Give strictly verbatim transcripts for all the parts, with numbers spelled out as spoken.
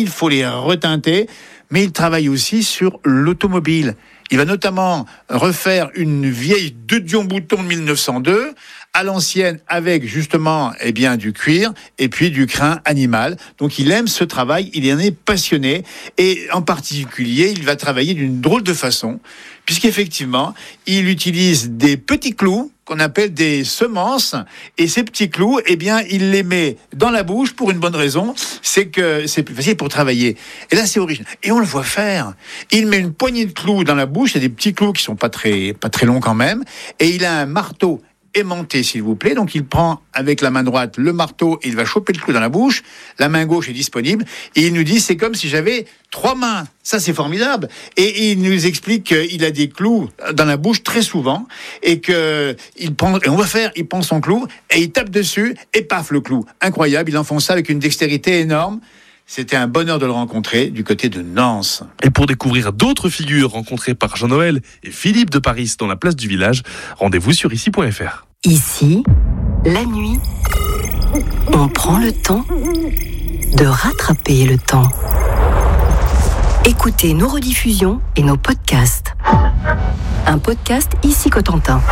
faut les reteinter, mais il travaille aussi sur l'automobile. Il va notamment refaire une vieille de Dion Bouton de mille neuf cent deux à l'ancienne avec justement eh bien du cuir et puis du crin animal. Donc il aime ce travail, il en est passionné et en particulier il va travailler d'une drôle de façon puisqu'effectivement il utilise des petits clous qu'on appelle des semences et ces petits clous eh bien il les met dans la bouche pour une bonne raison, c'est que c'est plus facile pour travailler. Et là c'est original et on le voit faire. Il met une poignée de clous dans la bouche, il y a des petits clous qui sont pas très pas très longs quand même et il a un marteau aimanté s'il vous plaît, donc il prend avec la main droite le marteau et il va choper le clou dans la bouche, la main gauche est disponible et il nous dit c'est comme si j'avais trois mains, ça c'est formidable et il nous explique qu'il a des clous dans la bouche très souvent et que il prend, et on va faire, il prend son clou et il tape dessus et paf le clou, incroyable, il enfonce ça avec une dextérité énorme. C'était un bonheur de le rencontrer du côté de Nance. Et pour découvrir d'autres figures rencontrées par Jean-Noël et Philippe de Paris dans la place du village, rendez-vous sur ici point f r. Ici, la nuit, on prend le temps de rattraper le temps. Écoutez nos rediffusions et nos podcasts. Un podcast Ici Cotentin.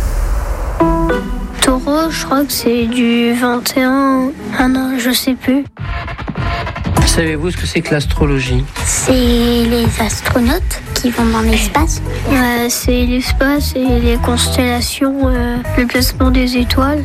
Taureau, je crois que c'est du vingt et un. Ah non, je sais plus. Savez-vous ce que c'est que l'astrologie ? C'est les astronautes qui vont dans l'espace. Euh, c'est l'espace et les constellations, euh, le placement des étoiles.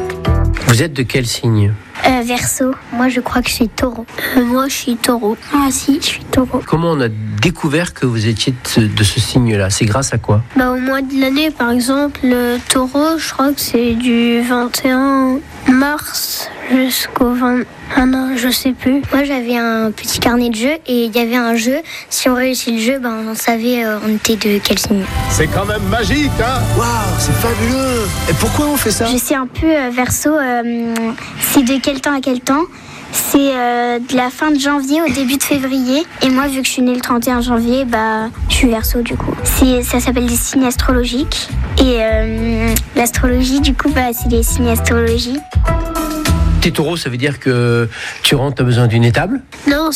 Vous êtes de quel signe ? Euh, Verseau. Moi, je crois que je suis taureau. Euh, moi, je suis taureau. Ah si, je suis taureau. Comment on a découvert que vous étiez de ce, de ce signe-là ? C'est grâce à quoi ? Bah, au mois de l'année, par exemple, le taureau, je crois que c'est du vingt et un mars jusqu'au vingt... Ah non, je sais plus. Moi, j'avais un petit carnet de jeux et il y avait un jeu. Si on réussit le jeu, ben, on savait euh, on était de quel signe. C'est quand même magique, hein ? Waouh, c'est fabuleux. Et pourquoi on fait ça ? Je sais un peu, euh, Verseau, euh, c'est de quel temps à quel temps ? C'est euh, de la fin de janvier au début de février. Et moi, vu que je suis née le trente et un janvier, bah, je suis Verseau du coup. C'est, ça s'appelle des signes astrologiques. Et euh, l'astrologie, du coup, bah, c'est des signes astrologiques. T'es taureau, ça veut dire que tu rentres, t'as besoin d'une étable ? Non,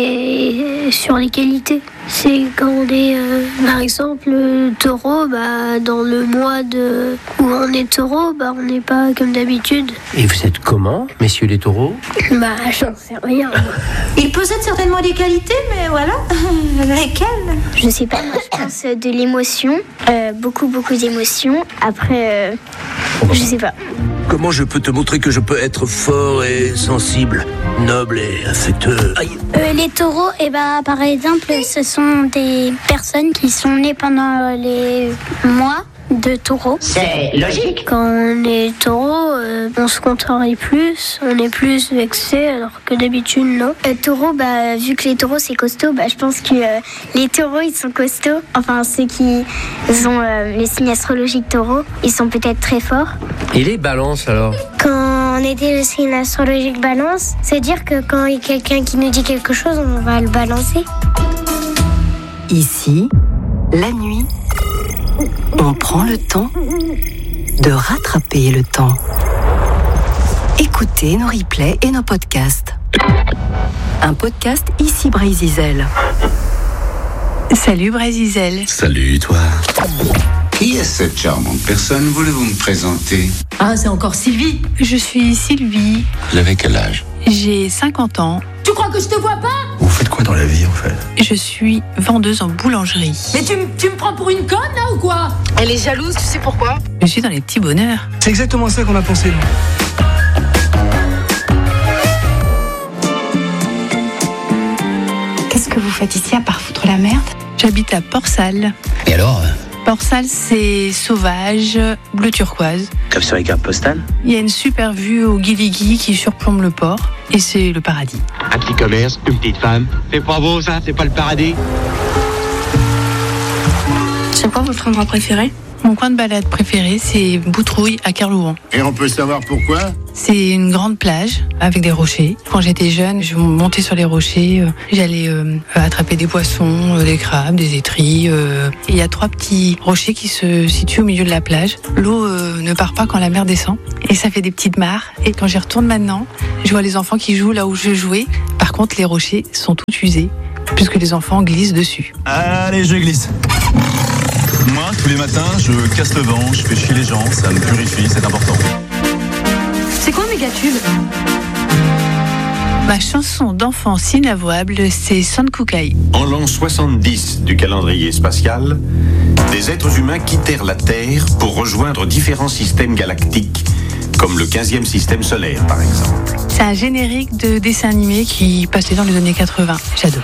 c'est sur les qualités. C'est quand on est, euh, par exemple, taureau, bah, dans le mois de... où on est taureau, bah, on n'est pas comme d'habitude. Et vous êtes comment, messieurs les taureaux ? Bah, j'en sais rien. Il possède certainement des qualités, mais voilà, lesquelles ? Je sais pas, moi je pense de l'émotion, euh, beaucoup beaucoup d'émotions. Après, euh, je sais pas. Comment je peux te montrer que je peux être fort et sensible, noble et affectueux ? Aïe. Euh, les taureaux, eh ben, par exemple, ce sont des personnes qui sont nées pendant les mois de taureau. C'est logique. Quand on est taureau, euh, on se contrarie plus, on est plus vexé, alors que d'habitude, non. Euh, taureau, bah, vu que les taureaux c'est costaud, bah, je pense que euh, les taureaux ils sont costauds. Enfin, ceux qui ont euh, les signes astrologiques taureaux, ils sont peut-être très forts. Et les balances alors ? Quand on était le signe astrologique balance, c'est-à-dire que quand il y a quelqu'un qui nous dit quelque chose, on va le balancer. Ici, la nuit, on prend le temps de rattraper le temps. Écoutez nos replays et nos podcasts. Un podcast Ici Brézizel. Salut Brézizel. Salut toi. Qui est cette charmante personne ? Voulez-vous me présenter ? Ah, c'est encore Sylvie. Je suis Sylvie. Vous avez quel âge ? J'ai cinquante ans. Tu crois que je te vois pas ? Vous faites quoi dans la vie en fait ? Je suis vendeuse en boulangerie. Mais tu, m- tu me prends pour une conne là ou quoi ? Elle est jalouse, tu sais pourquoi ? Je suis dans les petits bonheurs. C'est exactement ça qu'on a pensé nous. Qu'est-ce que vous faites ici à part foutre la merde ? J'habite à Port-Salle. Et alors ? Port-Salle, c'est sauvage, bleu turquoise. Comme sur les cartes postales ? Il y a une super vue au Guiligui qui surplombe le port. Et c'est le paradis. Un petit commerce, une petite femme. C'est pas beau ça, c'est pas le paradis. C'est quoi votre endroit préféré ? Mon coin de balade préféré, c'est Boutrouille à Kerlouan. Et on peut savoir pourquoi? C'est une grande plage avec des rochers. Quand j'étais jeune, je montais sur les rochers, euh, j'allais euh, attraper des poissons, euh, des crabes, des étris. Euh, et il y a trois petits rochers qui se situent au milieu de la plage. L'eau euh, ne part pas quand la mer descend et ça fait des petites mares. Et quand j'y retourne maintenant, je vois les enfants qui jouent là où je jouais. Par contre, les rochers sont tout usés puisque les enfants glissent dessus. Allez, je glisse. Moi, tous les matins, je casse le vent, je fais chier les gens, ça me purifie, c'est important. C'est quoi Mégatube? Ma chanson d'enfance inavouable, c'est San Kukai. En l'an soixante-dix du calendrier spatial, des êtres humains quittèrent la Terre pour rejoindre différents systèmes galactiques, comme le quinzième système solaire, par exemple. C'est un générique de dessin animé qui passait dans les années quatre-vingts. J'adore.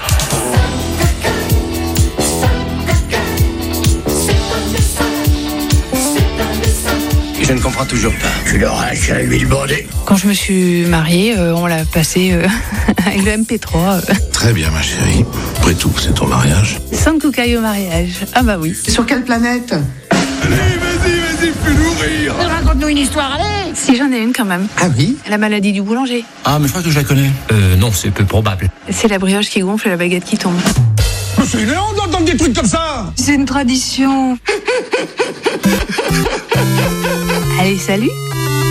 Je ne comprends toujours pas. Tu l'auras à l'huile bordée. Quand je me suis mariée, euh, on l'a passé euh, avec le M P trois. Euh. Très bien, ma chérie. Après tout, c'est ton mariage. San Kukai au mariage. Ah bah oui. Sur quelle planète? Allez, vas-y, vas-y, fais-nous rire. Raconte-nous une histoire, allez. Si j'en ai une quand même. Ah oui? La maladie du boulanger. Ah, mais je crois que je la connais. Euh, non, c'est peu probable. C'est la brioche qui gonfle et la baguette qui tombe. Mais c'est une honte d'entendre des trucs comme ça. C'est une tradition. Allez, salut.